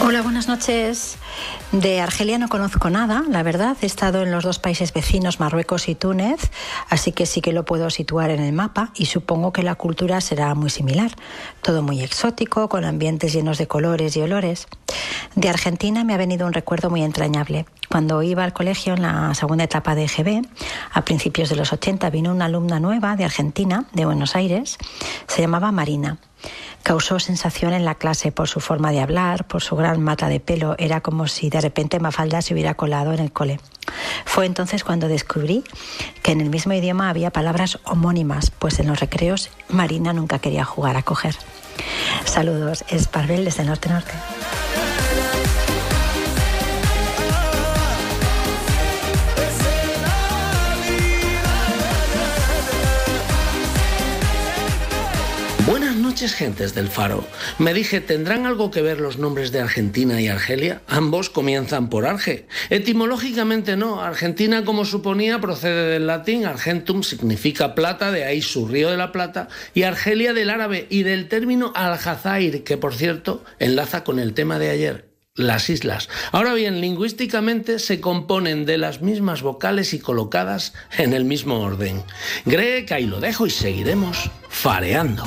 Hola, buenas noches. De Argelia no conozco nada, la verdad. He estado en los dos países vecinos, Marruecos y Túnez, así que sí que lo puedo situar en el mapa y supongo que la cultura será muy similar. Todo muy exótico, con ambientes llenos de colores y olores. De Argentina me ha venido un recuerdo muy entrañable. Cuando iba al colegio en la segunda etapa de EGB, a principios de los 80, vino una alumna nueva de Argentina, de Buenos Aires. Se llamaba Marina. Causó sensación en la clase por su forma de hablar, por su gran mata de pelo. Era como si de repente Mafalda se hubiera colado en el cole. Fue entonces cuando descubrí que en el mismo idioma había palabras homónimas, pues en los recreos Marina nunca quería jugar a coger. Saludos, es Parvel desde Norte. Buenas noches, gentes del Faro. Me dije, ¿tendrán algo que ver los nombres de Argentina y Argelia? Ambos comienzan por Arge. Etimológicamente no. Argentina, como suponía, procede del latín. Argentum significa plata, de ahí su río de la Plata. Y Argelia del árabe y del término Aljazair, que por cierto enlaza con el tema de ayer. Las islas. Ahora bien, lingüísticamente se componen de las mismas vocales y colocadas en el mismo orden. Cree que ahí lo dejo y seguiremos fareando.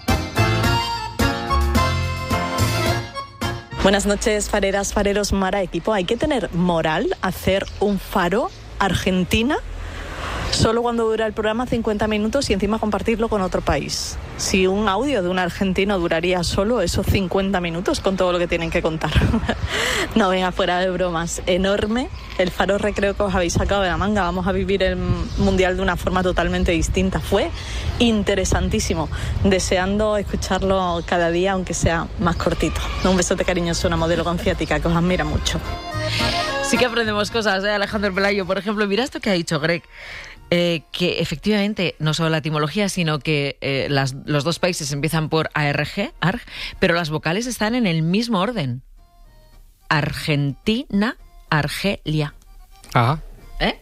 Buenas noches, fareras, fareros, Mara, equipo. ¿Hay que tener moral hacer un faro Argentina solo cuando dura el programa 50 minutos y encima compartirlo con otro país? Si un audio de un argentino duraría solo esos 50 minutos con todo lo que tienen que contar. No, venga, fuera de bromas. Enorme el Faro Recreo que os habéis sacado de la manga. Vamos a vivir el Mundial de una forma totalmente distinta. Fue interesantísimo. Deseando escucharlo cada día, aunque sea más cortito. Un besote cariñoso, una modelo confiática que os admira mucho. Sí que aprendemos cosas, Alejandro Pelayo. Por ejemplo, mira esto que ha dicho Greg. Que efectivamente, no solo la etimología, sino que los dos países empiezan por ARG, pero las vocales están en el mismo orden. Argentina, Argelia. Ajá. ¿Eh?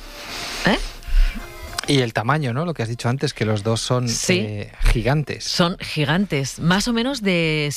Y el tamaño, ¿no? Lo que has dicho antes, que los dos son gigantes. Son gigantes. Más o menos de,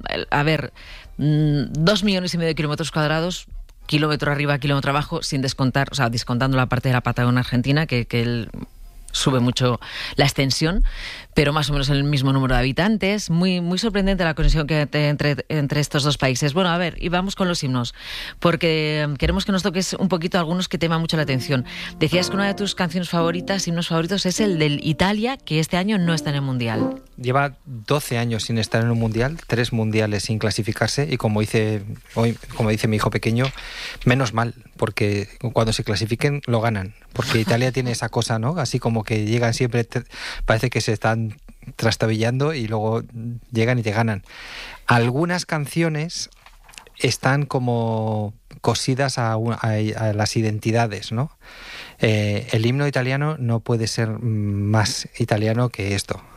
2,5 millones de kilómetros cuadrados, kilómetro arriba, kilómetro abajo, sin descontar, o sea, descontando la parte de la Patagonia Argentina, que él sube mucho la extensión, pero más o menos el mismo número de habitantes. Muy, muy sorprendente la conexión que entre estos dos países. Bueno, a ver, y vamos con los himnos, porque queremos que nos toques un poquito algunos que te llaman mucho la atención. Decías que una de tus canciones favoritas, himnos favoritos, es el del Italia, que este año no está en el Mundial. Lleva 12 años sin estar en un Mundial, 3 mundiales sin clasificarse, y como dice mi hijo pequeño, menos mal, porque cuando se clasifiquen lo ganan, porque Italia tiene esa cosa, ¿no? Así como que llegan siempre, parece que se están trastabillando y luego llegan y te ganan. Algunas canciones están como cosidas a las identidades, ¿no? El himno italiano no puede ser más italiano que esto.